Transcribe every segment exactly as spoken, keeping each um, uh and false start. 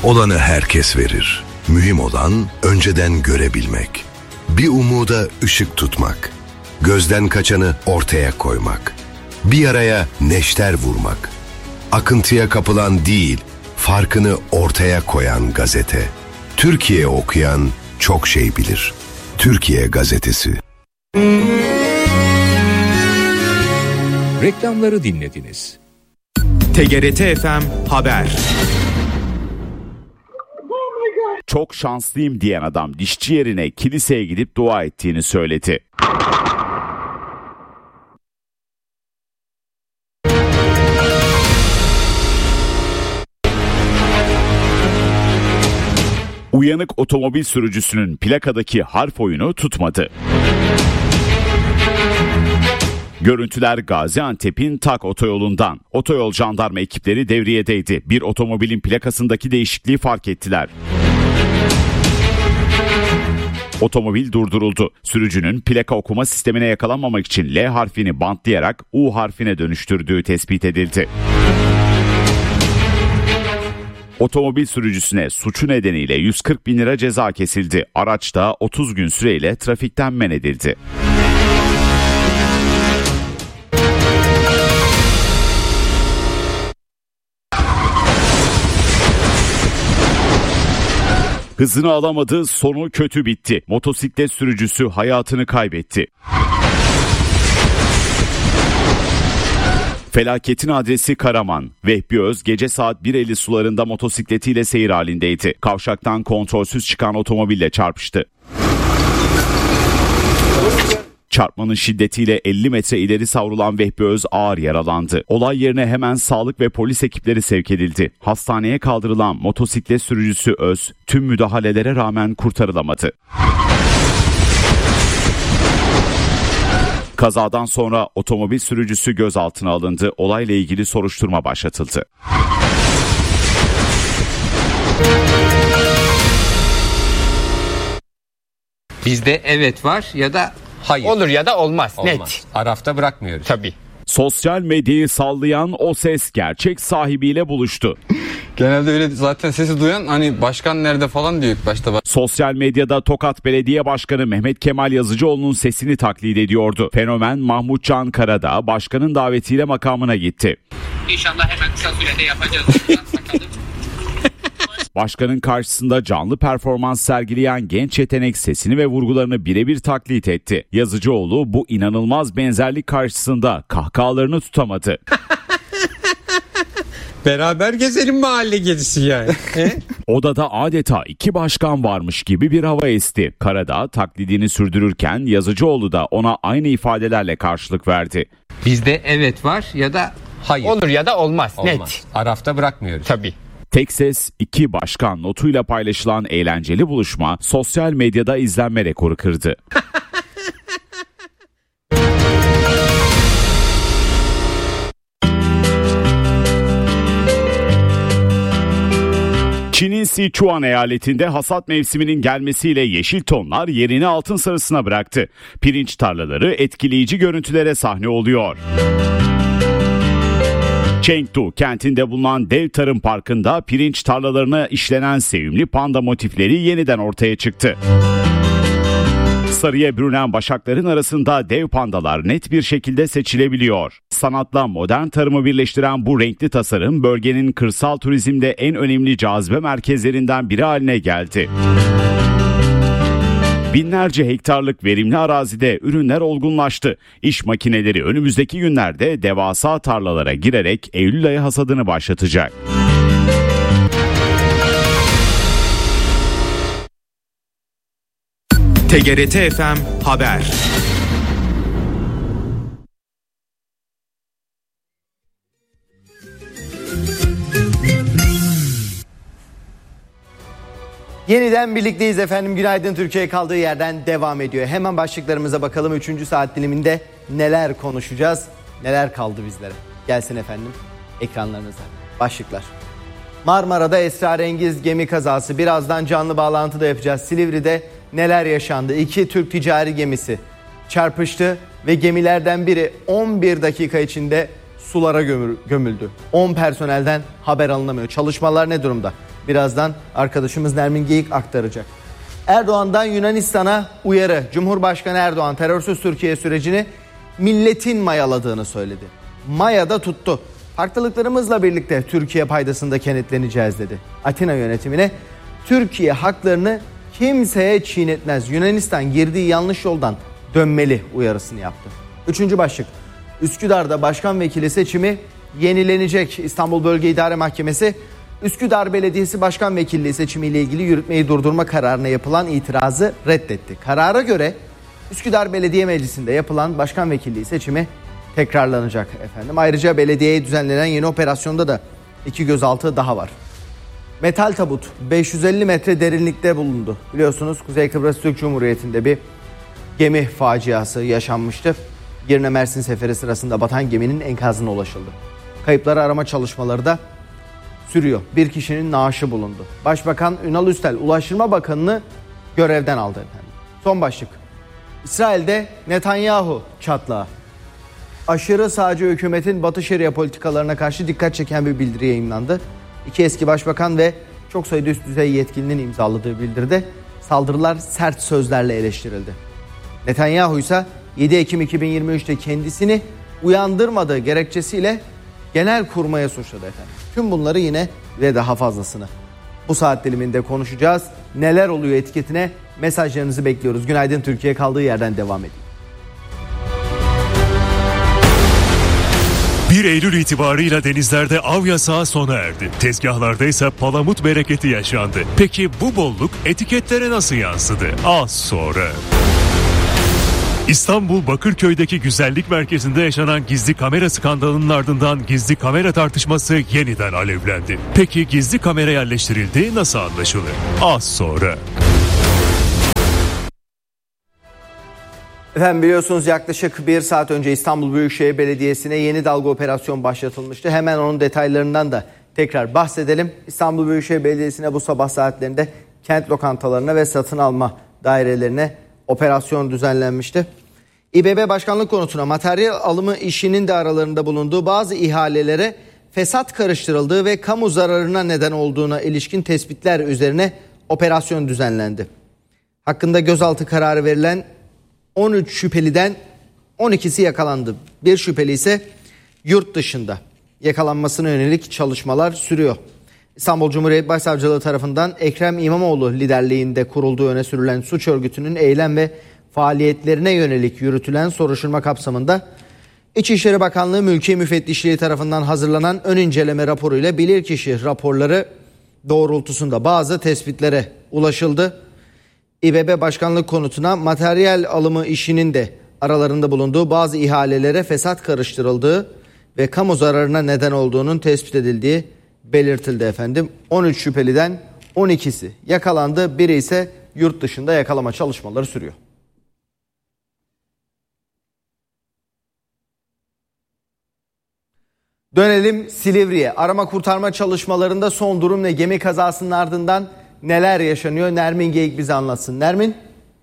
Olanı herkes verir. Mühim olan önceden görebilmek. Bir umuda ışık tutmak. Gözden kaçanı ortaya koymak. Bir yaraya neşter vurmak. Akıntıya kapılan değil, farkını ortaya koyan gazete. Türkiye okuyan çok şey bilir. Türkiye Gazetesi. Reklamları dinlediniz. T G R T F M Haber. Çok şanslıyım diyen adam dişçi yerine kiliseye gidip dua ettiğini söyledi. Uyanık otomobil sürücüsünün plakadaki harf oyunu tutmadı. Görüntüler Gaziantep'in Tak otoyolundan. Otoyol jandarma ekipleri devriyedeydi. Bir otomobilin plakasındaki değişikliği fark ettiler. Otomobil durduruldu. Sürücünün plaka okuma sistemine yakalanmamak için L harfini bantlayarak U harfine dönüştürdüğü tespit edildi. Otomobil sürücüsüne suçu nedeniyle yüz kırk bin lira ceza kesildi. Araç da otuz gün süreyle trafikten men edildi. Hızını alamadı, sonu kötü bitti. Motosiklet sürücüsü hayatını kaybetti. Felaketin adresi Karaman. Vehbi Öz gece saat bir elli sularında motosikletiyle seyir halindeydi. Kavşaktan kontrolsüz çıkan otomobille çarpıştı. Çarpmanın şiddetiyle elli metre ileri savrulan Vehbi Öz ağır yaralandı. Olay yerine hemen sağlık ve polis ekipleri sevk edildi. Hastaneye kaldırılan motosiklet sürücüsü Öz tüm müdahalelere rağmen kurtarılamadı. Kazadan sonra otomobil sürücüsü gözaltına alındı. Olayla ilgili soruşturma başlatıldı. Bizde evet var ya da hayır. Olur ya da olmaz. Olmaz. Net. Arafta bırakmıyoruz. Tabii. Sosyal medyayı sallayan o ses gerçek sahibiyle buluştu. Genelde öyle zaten sesi duyan hani başkan nerede falan diyor ilk başta. Sosyal medyada Tokat Belediye Başkanı Mehmet Kemal Yazıcıoğlu'nun sesini taklit ediyordu. Fenomen Mahmut Can Karadağ başkanın davetiyle makamına gitti. İnşallah hemen kısa sürede yapacağız. Başkanın karşısında canlı performans sergileyen genç yetenek sesini ve vurgularını birebir taklit etti. Yazıcıoğlu bu inanılmaz benzerlik karşısında kahkahalarını tutamadı. Beraber gezelim mahalle gezisi yani. Odada adeta iki başkan varmış gibi bir hava esti. Karadağ taklidini sürdürürken Yazıcıoğlu da ona aynı ifadelerle karşılık verdi. Bizde evet var ya da hayır. Olur ya da olmaz. Olmaz. Net. Arafta bırakmıyoruz. Tabii. Tek ses iki başkan notuyla paylaşılan eğlenceli buluşma sosyal medyada izlenme rekoru kırdı. Çin'in Sichuan eyaletinde hasat mevsiminin gelmesiyle yeşil tonlar yerini altın sarısına bıraktı. Pirinç tarlaları etkileyici görüntülere sahne oluyor. Chengdu kentinde bulunan dev tarım parkında pirinç tarlalarına işlenen sevimli panda motifleri yeniden ortaya çıktı. Sarıya bürünen başakların arasında dev pandalar net bir şekilde seçilebiliyor. Sanatla modern tarımı birleştiren bu renkli tasarım bölgenin kırsal turizmde en önemli cazibe merkezlerinden biri haline geldi. Binlerce hektarlık verimli arazide ürünler olgunlaştı. İş makineleri önümüzdeki günlerde devasa tarlalara girerek Eylül ayı hasadını başlatacak. T G R T F M Haber. Yeniden birlikteyiz efendim. Günaydın Türkiye kaldığı yerden devam ediyor. Hemen başlıklarımıza bakalım. Üçüncü saat diliminde neler konuşacağız? Neler kaldı bizlere? Gelsin efendim ekranlarınıza. Başlıklar. Marmara'da esrarengiz gemi kazası. Birazdan canlı bağlantı da yapacağız. Silivri'de neler yaşandı? İki Türk ticari gemisi çarpıştı ve gemilerden biri on bir dakika içinde sulara gömüldü. on personelden haber alınamıyor. Çalışmalar ne durumda? Birazdan arkadaşımız Nermin Geyik aktaracak. Erdoğan'dan Yunanistan'a uyarı. Cumhurbaşkanı Erdoğan terörsüz Türkiye sürecini milletin mayaladığını söyledi. Mayada tuttu. Farklılıklarımızla birlikte Türkiye paydasında kenetleneceğiz dedi. Atina yönetimine Türkiye haklarını kimseye çiğnetmez, Yunanistan girdiği yanlış yoldan dönmeli uyarısını yaptı. Üçüncü başlık. Üsküdar'da başkan vekili seçimi yenilenecek. İstanbul Bölge İdare Mahkemesi Üsküdar Belediyesi Başkan Vekilliği seçimiyle ilgili yürütmeyi durdurma kararına yapılan itirazı reddetti. Karara göre Üsküdar Belediye Meclisi'nde yapılan başkan vekilliği seçimi tekrarlanacak efendim. Ayrıca belediyeye düzenlenen yeni operasyonda da iki gözaltı daha var. Metal tabut beş yüz elli metre derinlikte bulundu. Biliyorsunuz Kuzey Kıbrıs Türk Cumhuriyeti'nde bir gemi faciası yaşanmıştı. Girne Mersin seferi sırasında batan geminin enkazına ulaşıldı. Kayıpları arama çalışmaları da sürüyor. Bir kişinin naaşı bulundu. Başbakan Ünal Üstel Ulaştırma Bakanı'nı görevden aldı efendim. Son başlık. İsrail'de Netanyahu çatlağı. Aşırı sağcı hükümetin Batı Şeria politikalarına karşı dikkat çeken bir bildiri yayımlandı. İki eski başbakan ve çok sayıda üst düzey yetkilinin imzaladığı bildiride saldırılar sert sözlerle eleştirildi. Netanyahu ise yedi Ekim iki bin yirmi üçte kendisini uyandırmadığı gerekçesiyle Genelkurmay'a suçladı efendim. Tüm bunları yine ve daha fazlasını bu saat diliminde konuşacağız. Neler oluyor etiketine mesajlarınızı bekliyoruz. Günaydın Türkiye kaldığı yerden devam ediyor. bir Eylül itibarıyla denizlerde av yasağı sona erdi. Tezgahlarda ise palamut bereketi yaşandı. Peki bu bolluk etiketlere nasıl yansıdı? Az sonra. İstanbul Bakırköy'deki güzellik merkezinde yaşanan gizli kamera skandalının ardından gizli kamera tartışması yeniden alevlendi. Peki gizli kamera yerleştirildiği nasıl anlaşılır? Az sonra. Efendim biliyorsunuz yaklaşık bir saat önce İstanbul Büyükşehir Belediyesi'ne yeni dalga operasyon başlatılmıştı. Hemen onun detaylarından da tekrar bahsedelim. İstanbul Büyükşehir Belediyesi'ne bu sabah saatlerinde kent lokantalarına ve satın alma dairelerine operasyon düzenlenmişti. İBB Başkanlık konutuna materyal alımı işinin de aralarında bulunduğu bazı ihalelere fesat karıştırıldığı ve kamu zararına neden olduğuna ilişkin tespitler üzerine operasyon düzenlendi. Hakkında gözaltı kararı verilen on üç şüpheliden on ikisi yakalandı. Bir şüpheli ise yurt dışında. Yakalanmasına yönelik çalışmalar sürüyor. İstanbul Cumhuriyet Başsavcılığı tarafından Ekrem İmamoğlu liderliğinde kurulduğu öne sürülen suç örgütünün eylem ve faaliyetlerine yönelik yürütülen soruşturma kapsamında İçişleri Bakanlığı Mülki Müfettişliği tarafından hazırlanan ön inceleme raporuyla bilirkişi raporları doğrultusunda bazı tespitlere ulaşıldı. İBB Başkanlık konutuna materyal alımı işinin de aralarında bulunduğu bazı ihalelere fesat karıştırıldığı ve kamu zararına neden olduğunun tespit edildiği belirtildi efendim. on üç şüpheliden on ikisi yakalandı. Biri ise yurt dışında yakalama çalışmaları sürüyor. Dönelim Silivri'ye. Arama kurtarma çalışmalarında son durum ne? Gemi kazasının ardından neler yaşanıyor? Nermin Geyik bize anlatsın. Nermin?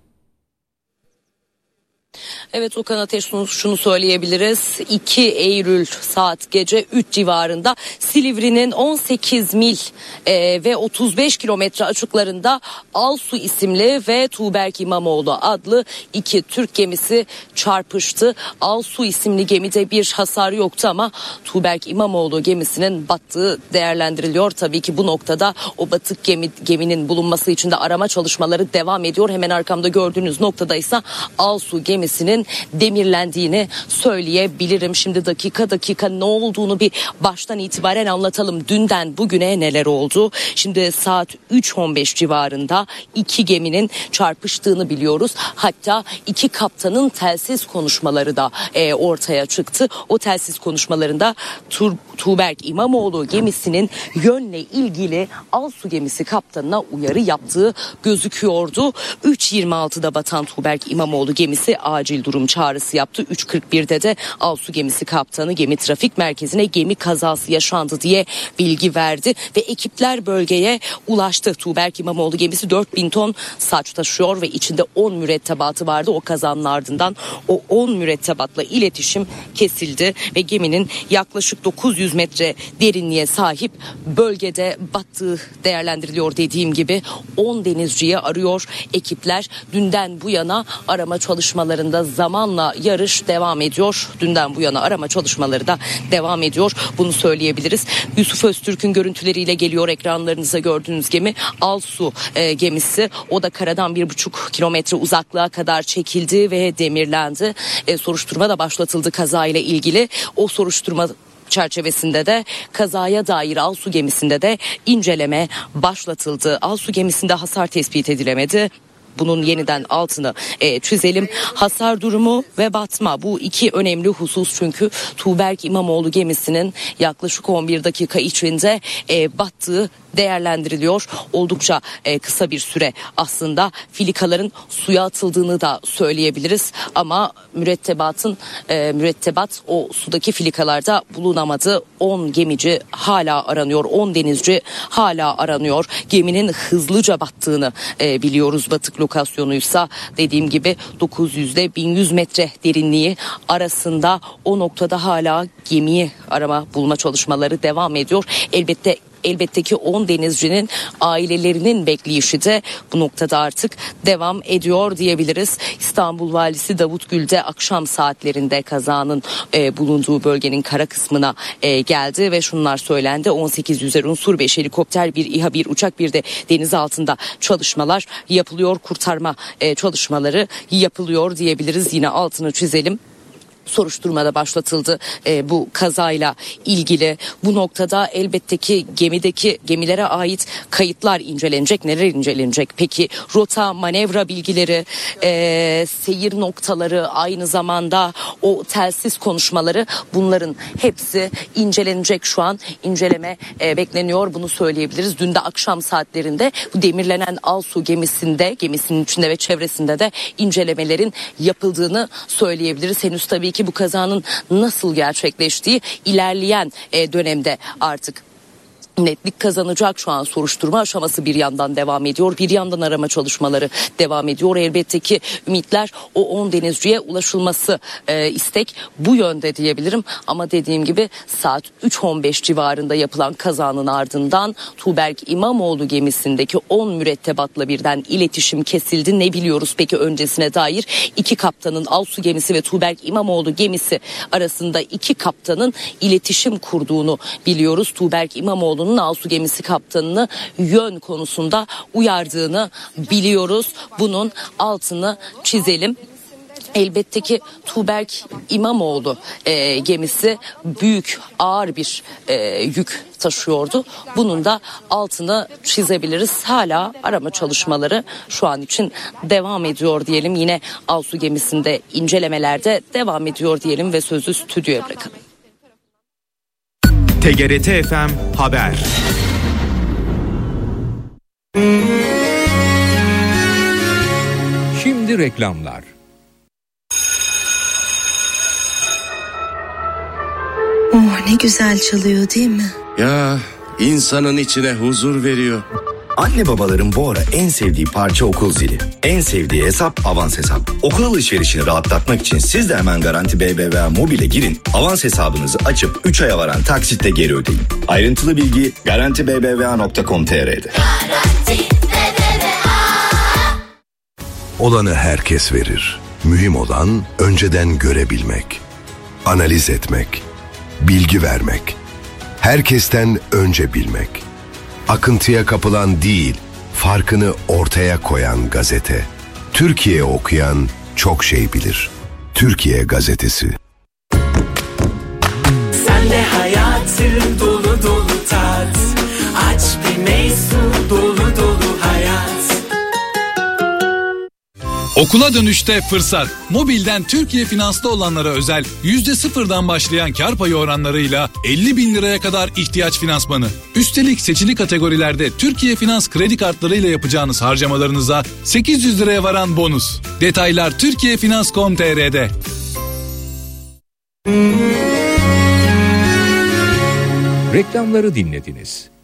Evet Okan Ateş, şunu söyleyebiliriz. iki Eylül saat gece üç civarında Silivri'nin on sekiz mil e, ve otuz beş kilometre açıklarında Alsu isimli ve Tuğberk İmamoğlu adlı iki Türk gemisi çarpıştı. Alsu isimli gemide bir hasar yoktu ama Tuğberk İmamoğlu gemisinin battığı değerlendiriliyor. Tabii ki bu noktada o batık gemi, geminin bulunması için de arama çalışmaları devam ediyor. Hemen arkamda gördüğünüz noktada ise Alsu gemisinin demirlendiğini söyleyebilirim. Şimdi dakika dakika ne olduğunu bir baştan itibaren anlatalım. Dünden bugüne neler oldu? Şimdi saat üç on beş civarında iki geminin çarpıştığını biliyoruz. Hatta iki kaptanın telsiz konuşmaları da e, ortaya çıktı. O telsiz konuşmalarında Tur, Tuğberk İmamoğlu gemisinin yönle ilgili Alsu gemisi kaptanına uyarı yaptığı gözüküyordu. üç yirmi altıda batan Tuğberk İmamoğlu gemisi acil durum durum çağrısı yaptı. üç kırk birde de Alsu gemisi kaptanı gemi trafik merkezine gemi kazası yaşandı diye bilgi verdi ve ekipler bölgeye ulaştı. Tuğberk İmamoğlu gemisi dört bin ton saç taşıyor ve içinde on mürettebatı vardı. O kazanın ardından o on mürettebatla iletişim kesildi ve geminin yaklaşık dokuz yüz metre derinliğe sahip bölgede battığı değerlendiriliyor. Dediğim gibi on denizciyi arıyor ekipler. Dünden bu yana arama çalışmalarında zamanla yarış devam ediyor. Dünden bu yana arama çalışmaları da devam ediyor. Bunu söyleyebiliriz. Yusuf Öztürk'ün görüntüleriyle geliyor ekranlarınıza gördüğünüz gemi Alsu e, gemisi. O da karadan bir buçuk kilometre uzaklığa kadar çekildi ve demirlendi. E, soruşturma da başlatıldı kazayla ilgili. O soruşturma çerçevesinde de kazaya dair Alsu gemisinde de inceleme başlatıldı. Alsu gemisinde hasar tespit edilemedi. Bunun yeniden altını e, çizelim. Hasar durumu ve batma, bu iki önemli husus çünkü Tuğberk İmamoğlu gemisinin yaklaşık on bir dakika içinde e, battığı değerlendiriliyor. Oldukça e, kısa bir süre aslında filikaların suya atıldığını da söyleyebiliriz ama mürettebatın e, mürettebat o sudaki filikalarda bulunamadı. on gemici hala aranıyor. on denizci hala aranıyor. Geminin hızlıca battığını e, biliyoruz. Batık lokasyonuysa dediğim gibi dokuz yüz ile bin yüz metre derinliği arasında. O noktada hala gemiyi arama bulma çalışmaları devam ediyor. Elbette Elbette ki on denizcinin ailelerinin bekleyişi de bu noktada artık devam ediyor diyebiliriz. İstanbul Valisi Davut Gül de akşam saatlerinde kazanın e, bulunduğu bölgenin kara kısmına e, geldi ve şunlar söylendi. on sekiz yüzer unsur, beş helikopter, bir İHA, bir uçak, bir de deniz altında çalışmalar yapılıyor. Kurtarma e, çalışmaları yapılıyor diyebiliriz. Yine altını çizelim. Soruşturmada başlatıldı e, bu kazayla ilgili. Bu noktada elbette ki gemideki gemilere ait kayıtlar incelenecek. Neler incelenecek? Peki rota, manevra bilgileri, e, seyir noktaları, aynı zamanda o telsiz konuşmaları, bunların hepsi incelenecek. Şu an inceleme e, bekleniyor. Bunu söyleyebiliriz. Dün de akşam saatlerinde bu demirlenen Alsu gemisinde, gemisinin içinde ve çevresinde de incelemelerin yapıldığını söyleyebiliriz. Henüz tabii ki bu kazanın nasıl gerçekleştiği ilerleyen e, dönemde artık netlik kazanacak. Şu an soruşturma aşaması bir yandan devam ediyor. Bir yandan arama çalışmaları devam ediyor. Elbette ki ümitler o on denizciye ulaşılması e, istek bu yönde diyebilirim. Ama dediğim gibi saat üç on beş civarında yapılan kazanın ardından Tuğberk İmamoğlu gemisindeki on mürettebatla birden iletişim kesildi. Ne biliyoruz peki öncesine dair? İki kaptanın, Alsu gemisi ve Tuğberk İmamoğlu gemisi arasında iki kaptanın iletişim kurduğunu biliyoruz. Tuğberk İmamoğlu'nun Alsu gemisi kaptanını yön konusunda uyardığını biliyoruz. Bunun altını çizelim. Elbette ki Tuğberk İmamoğlu e, gemisi büyük, ağır bir e, yük taşıyordu. Bunun da altını çizebiliriz. Hala arama çalışmaları şu an için devam ediyor diyelim. Yine Alsu gemisinde incelemelerde devam ediyor diyelim ve sözü stüdyoya bırakalım. T G R T F M Haber. Şimdi reklamlar. Oh, ne güzel çalıyor değil mi? Ya, insanın içine huzur veriyor. Anne babaların bu ara en sevdiği parça okul zili. En sevdiği hesap Avans Hesap. Okul alışverişini rahatlatmak için siz de hemen Garanti B B V A Mobil'e girin. Avans hesabınızı açıp üç aya varan taksitle geri ödeyin. Ayrıntılı bilgi garanti b b v a nokta com nokta t r'de. Olanı herkes verir. Mühim olan önceden görebilmek, analiz etmek, bilgi vermek, herkesten önce bilmek. Akıntıya kapılan değil, farkını ortaya koyan gazete. Türkiye okuyan çok şey bilir. Türkiye Gazetesi. Sen de hayatı dolu dolu tat. Aç bir meysu dolu dolu hayat. Okula dönüşte fırsat. Mobilden Türkiye Finans'ta olanlara özel yüzde sıfırdan başlayan kar payı oranlarıyla elli bin liraya kadar ihtiyaç finansmanı. Üstelik seçili kategorilerde Türkiye Finans kredi kartlarıyla yapacağınız harcamalarınıza sekiz yüz liraya varan bonus. Detaylar türkiye finans nokta com nokta tr'de. Reklamları dinlediniz.